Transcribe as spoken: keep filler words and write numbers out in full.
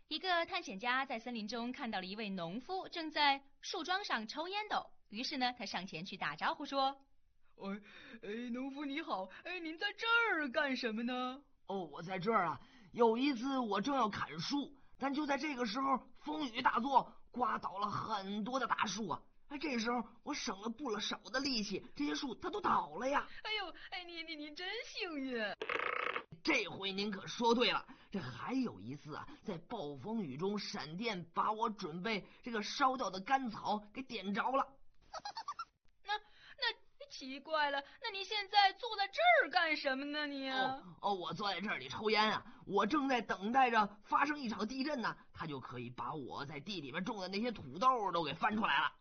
一个探险家在森林中看到了一位农夫正在树桩上抽烟斗，于是呢，他上前去打招呼说：“ 哎，哎，农夫你好，哎，您在这儿干什么呢？”“ 哦，我在这儿啊。有一次我正要砍树，但就在这个时候，风雨大作，刮倒了很多的大树啊。哎，这时候我省了不少的力气，这些树它都倒了呀。”“ 哎呦，哎，你你你真幸运。”“ 这回您可说对了。这还有一次啊，在暴风雨中，闪电把我准备这个烧掉的干草给点着了。”“ 那那奇怪了，那你现在坐在这儿干什么呢？你哦哦，我坐在这里抽烟啊，我正在等待着发生一场地震呢，它就可以把我在地里面种的那些土豆都给翻出来了。”